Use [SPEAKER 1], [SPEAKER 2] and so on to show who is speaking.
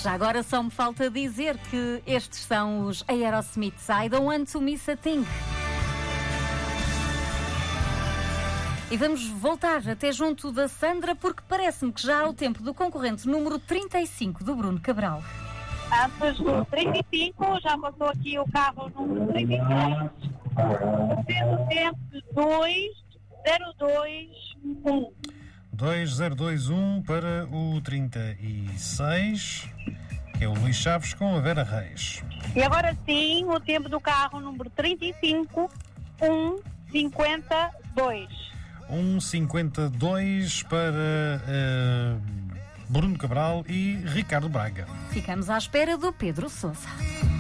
[SPEAKER 1] Já agora só me falta dizer que estes são os Aerosmith. I Don't Want to Miss a Thing. E vamos voltar até junto da Sandra, porque parece-me que já há o tempo do concorrente número 35 do Bruno Cabral.
[SPEAKER 2] Antes do 35, já passou aqui o carro número 36. O tempo de 2021.
[SPEAKER 3] 2021 para o 36, que é o Luís Chaves com a Vera Reis.
[SPEAKER 2] E agora sim, o tempo do carro número 35, 1:52.
[SPEAKER 3] 1:52 para Bruno Cabral e Ricardo Braga.
[SPEAKER 1] Ficamos à espera do Pedro Sousa.